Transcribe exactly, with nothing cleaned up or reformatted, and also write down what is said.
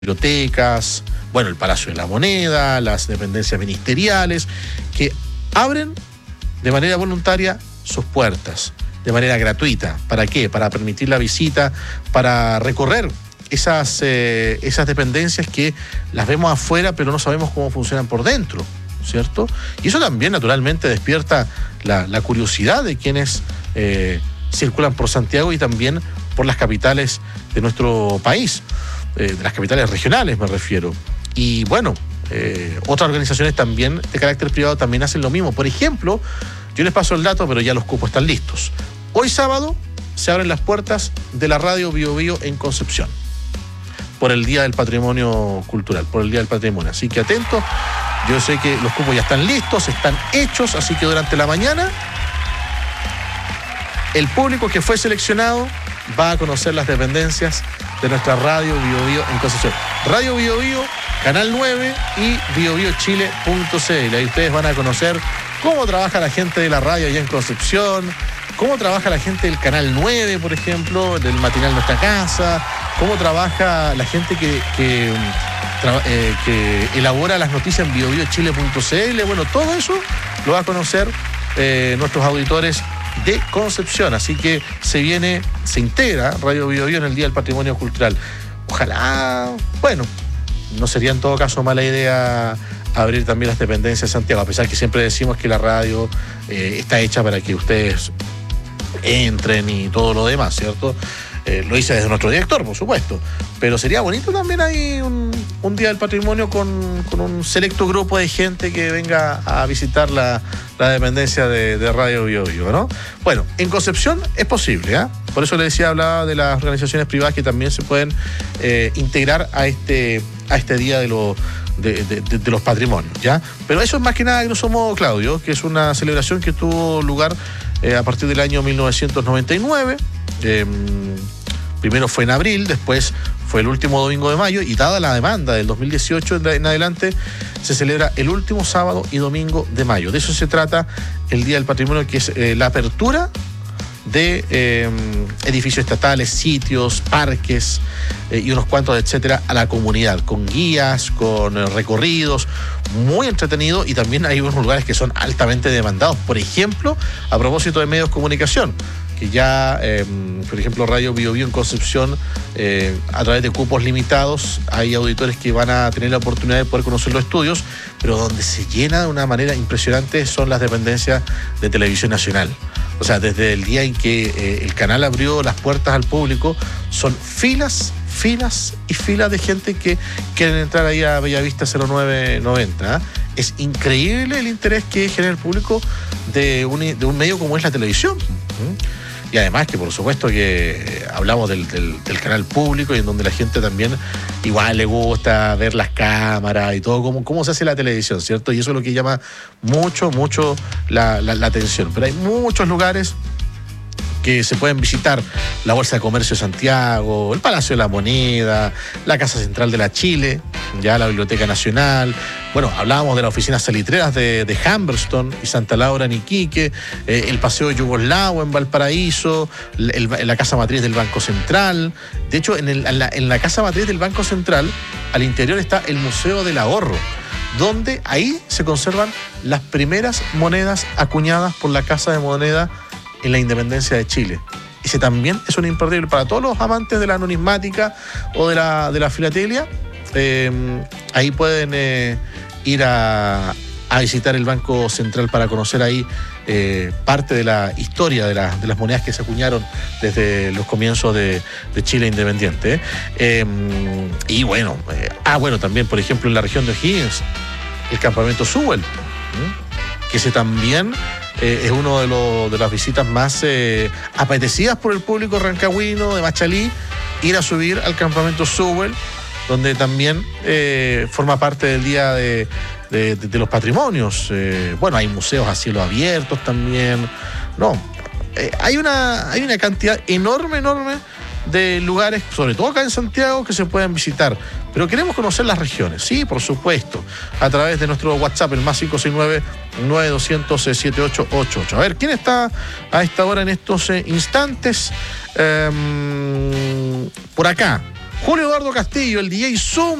bibliotecas, bueno, el Palacio de la Moneda, las dependencias ministeriales, que abren de manera voluntaria sus puertas, de manera gratuita. ¿Para qué? Para permitir la visita, para recorrer esas, eh, esas dependencias que las vemos afuera, pero no sabemos cómo funcionan por dentro, ¿cierto? Y eso también, naturalmente, despierta la, la curiosidad de quienes eh, circulan por Santiago y también por las capitales de nuestro país. Eh, de las capitales regionales me refiero. Y bueno, eh, otras organizaciones también de carácter privado también hacen lo mismo. Por ejemplo, yo les paso el dato, pero ya los cupos están listos. Hoy sábado se abren las puertas de la Radio Bio Bio en Concepción por el Día del Patrimonio Cultural, por el Día del Patrimonio. Así que atentos, yo sé que los cupos ya están listos, están hechos, así que durante la mañana el público que fue seleccionado va a conocer las dependencias de nuestra Radio Bio Bio en Concepción. Radio Bio Bio, Canal nueve y bio bio chile punto c l. Ahí ustedes van a conocer cómo trabaja la gente de la radio allá en Concepción, cómo trabaja la gente del Canal nueve, por ejemplo, del matinal Nuestra Casa, cómo trabaja la gente que, que, tra- eh, que elabora las noticias en bio bio chile punto c l. Bueno, todo eso lo va a conocer eh, nuestros auditores de Concepción, así que se viene, se integra Radio Bio Bio en el Día del Patrimonio Cultural. Ojalá, bueno, no sería en todo caso mala idea abrir también las dependencias de Santiago, a pesar que siempre decimos que la radio eh, está hecha para que ustedes entren y todo lo demás, ¿cierto? Eh, lo hice desde nuestro director, por supuesto, pero sería bonito también ahí un, un Día del Patrimonio con, con un selecto grupo de gente que venga a visitar la, la dependencia de, de Radio Bio Bio, ¿no? Bueno, en Concepción es posible, ¿eh? Por eso le decía, hablaba de las organizaciones privadas que también se pueden eh, integrar a este, a este Día de, lo, de, de, de, de los Patrimonios, ¿ya? Pero eso es más que nada grosso modo, Claudio, que es una celebración que tuvo lugar eh, a partir del año mil novecientos noventa y nueve. Eh, primero fue en abril, después fue el último domingo de mayo, y dada la demanda del dos mil dieciocho en adelante, se celebra el último sábado y domingo de mayo. De eso se trata el Día del Patrimonio, que es eh, la apertura de eh, edificios estatales, sitios, parques eh, y unos cuantos, etcétera, a la comunidad, con guías, con eh, recorridos, muy entretenido, y también hay unos lugares que son altamente demandados. Por ejemplo, a propósito de medios de comunicación, que ya, eh, por ejemplo, Radio Bio Bio en Concepción, eh, a través de cupos limitados, hay auditores que van a tener la oportunidad de poder conocer los estudios, pero donde se llena de una manera impresionante son las dependencias de Televisión Nacional. O sea, desde el día en que eh, el canal abrió las puertas al público, son filas, filas y filas de gente que quieren entrar ahí a Bellavista cero nueve noventa. ¿eh? Es increíble el interés que genera el público de un, de un medio como es la televisión. ¿Mm? Y además que, por supuesto, que hablamos del, del, del canal público, y en donde la gente también igual le gusta ver las cámaras y todo, cómo, cómo se hace la televisión, ¿cierto? Y eso es lo que llama mucho, mucho la, la, la atención. Pero hay muchos lugares que se pueden visitar: la Bolsa de Comercio de Santiago, el Palacio de la Moneda, la Casa Central de la Chile, ya la Biblioteca Nacional. Bueno, hablábamos de las oficinas salitreras de, de Humberston y Santa Laura en Iquique, eh, el Paseo Yugoslavo en Valparaíso, el, el, la Casa Matriz del Banco Central. De hecho, en, el, en, la, en la Casa Matriz del Banco Central, al interior está el Museo del Ahorro, donde ahí se conservan las primeras monedas acuñadas por la Casa de Moneda en la independencia de Chile. Ese también es un imperdible para todos los amantes de la numismática o de la, de la filatelia. Eh, ahí pueden eh, ir a, a visitar el Banco Central para conocer ahí eh, parte de la historia de, la, de las monedas que se acuñaron desde los comienzos de, de Chile independiente. Eh, y bueno, eh, ah, bueno, también, por ejemplo, en la región de O'Higgins, el campamento Sewell, ¿eh? que ese también eh, es uno de, lo, de las visitas más eh, apetecidas por el público rancagüino, de Machalí, ir a subir al campamento Sewell, donde también eh, forma parte del Día de, de, de, de los Patrimonios. Eh, bueno, hay museos a cielo abierto también. No, eh, hay, una, hay una cantidad enorme, enorme de lugares, sobre todo acá en Santiago, que se pueden visitar. Pero queremos conocer las regiones, sí, por supuesto, a través de nuestro WhatsApp, el más cinco seis nueve, nueve dos cero cero, siete ocho ocho ocho. A ver, ¿quién está a esta hora en estos eh, instantes? Eh, por acá. Julio Eduardo Castillo, el D J Zoom.